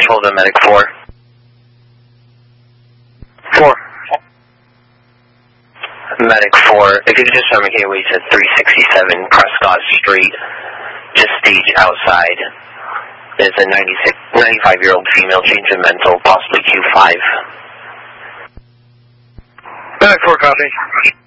control to Medic 4. 4. Medic 4, if you could just summon KOH at 367 Prescott Street, just stage outside. There's a 95-year-old female, change of mental, possibly Q5. Medic 4, copy.